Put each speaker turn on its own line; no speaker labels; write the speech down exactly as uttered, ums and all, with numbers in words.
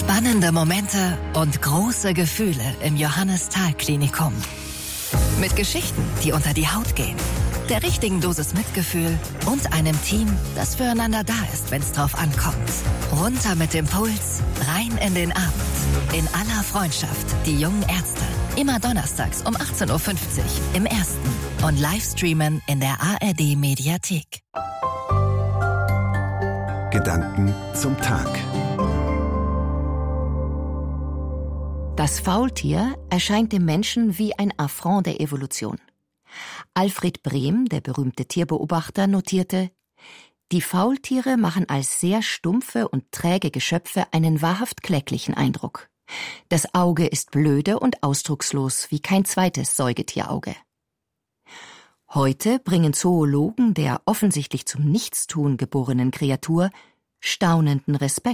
Spannende Momente und große Gefühle im Johannes-Thal-Klinikum. Mit Geschichten, die unter die Haut gehen, der richtigen Dosis Mitgefühl und einem Team, das füreinander da ist, wenn es drauf ankommt. Runter mit dem Puls, rein in den Abend. In aller Freundschaft, die jungen Ärzte. Immer donnerstags um achtzehn Uhr fünfzig im Ersten und Livestreamen in der A R D-Mediathek.
Gedanken zum Tag.
Das Faultier erscheint dem Menschen wie ein Affront der Evolution. Alfred Brehm, der berühmte Tierbeobachter, notierte: Die Faultiere machen als sehr stumpfe und träge Geschöpfe einen wahrhaft kläglichen Eindruck. Das Auge ist blöde und ausdruckslos wie kein zweites Säugetierauge. Heute bringen Zoologen der offensichtlich zum Nichtstun geborenen Kreatur staunenden Respekt